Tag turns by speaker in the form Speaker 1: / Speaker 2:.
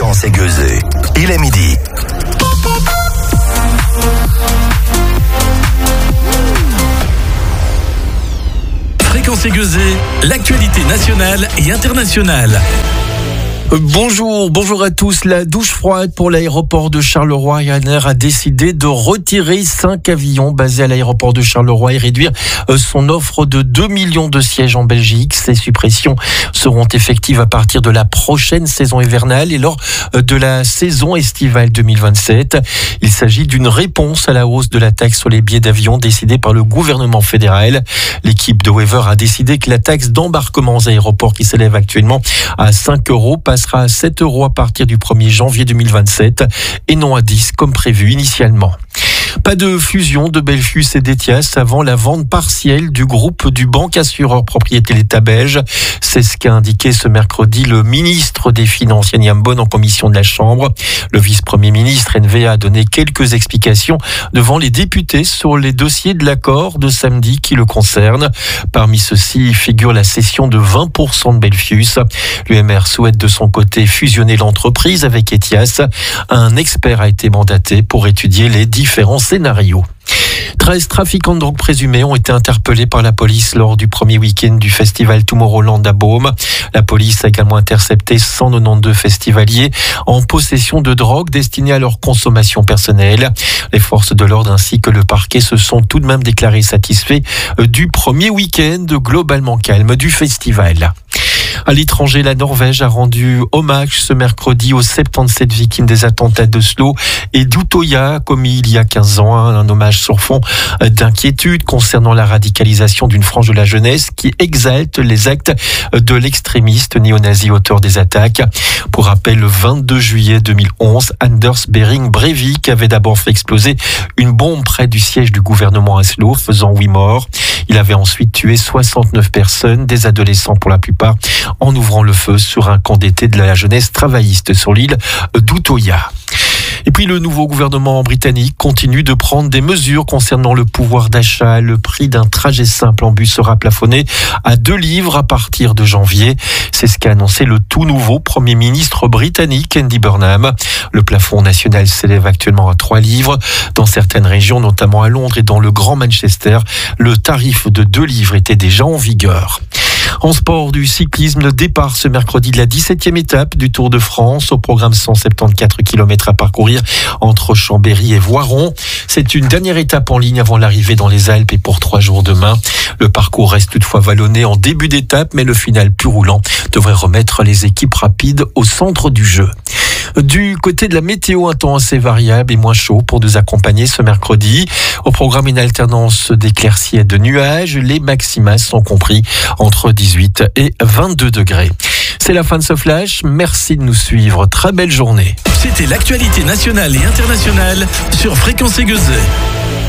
Speaker 1: Fréquence Aiguezée. Il est midi.
Speaker 2: Fréquence Aiguezée, l'actualité nationale et internationale.
Speaker 3: Bonjour à tous. La douche froide pour l'aéroport de Charleroi. Ryanair a décidé de retirer 5 avions basés à l'aéroport de Charleroi et réduire son offre de 2 millions de sièges en Belgique. Ces suppressions seront effectives à partir de la prochaine saison hivernale et lors de la saison estivale 2027. Il s'agit d'une réponse à la hausse de la taxe sur les billets d'avion décidée par le gouvernement fédéral. L'équipe de Wever a décidé que la taxe d'embarquement aux aéroports qui s'élève actuellement à 5 € passera à 7 € à partir du 1er janvier 2027 et non à 10 comme prévu initialement. Pas de fusion de Belfius et d'Ethias avant la vente partielle du groupe du banque assureur propriété l'État belge. C'est ce qu'a indiqué ce mercredi le ministre des Finances Yann Yambon en commission de la Chambre. Le vice-premier ministre NVA a donné quelques explications devant les députés sur les dossiers de l'accord de samedi qui le concernent. Parmi ceux-ci figure la cession de 20% de Belfius. L'UMR souhaite de son côté fusionner l'entreprise avec Ethias. Un expert a été mandaté pour étudier les différents scénarios. 13 trafiquants de drogue présumés ont été interpellés par la police lors du premier week-end du festival Tomorrowland à Beaume. La police a également intercepté 192 festivaliers en possession de drogue destinée à leur consommation personnelle. Les forces de l'ordre ainsi que le parquet se sont tout de même déclarés satisfaits du premier week-end globalement calme du festival. À l'étranger, la Norvège a rendu hommage ce mercredi aux 77 victimes des attentats d'Oslo et d'Utoya commis il y a 15 ans. Un hommage sur fond d'inquiétude concernant la radicalisation d'une frange de la jeunesse qui exalte les actes de l'extrémiste néo-nazi auteur des attaques. Pour rappel, le 22 juillet 2011, Anders Behring Breivik avait d'abord fait exploser une bombe près du siège du gouvernement à Oslo, faisant 8 morts. Il avait ensuite tué 69 personnes, des adolescents pour la plupart, en ouvrant le feu sur un camp d'été de la jeunesse travailliste sur l'île d'Utoya. Et puis le nouveau gouvernement britannique continue de prendre des mesures concernant le pouvoir d'achat. Le prix d'un trajet simple en bus sera plafonné à 2 livres à partir de janvier. C'est ce qu'a annoncé le tout nouveau Premier ministre britannique Andy Burnham. Le plafond national s'élève actuellement à 3 livres. Dans certaines régions, notamment à Londres et dans le Grand Manchester, le tarif de 2 livres était déjà en vigueur. En sport du cyclisme, le départ ce mercredi de la 17e étape du Tour de France. Au programme 174 km à parcourir entre Chambéry et Voiron. C'est une dernière étape en ligne avant l'arrivée dans les Alpes et pour 3 jours demain. Le parcours reste toutefois vallonné en début d'étape, mais le final plus roulant devrait remettre les équipes rapides au centre du jeu. Du côté de la météo, un temps assez variable et moins chaud pour nous accompagner ce mercredi. Au programme, une alternance d'éclaircies et de nuages. Les maxima sont compris entre 18 et 22 degrés. C'est la fin de ce flash. Merci de nous suivre. Très belle journée.
Speaker 2: C'était l'actualité nationale et internationale sur Fréquence Aiguezée.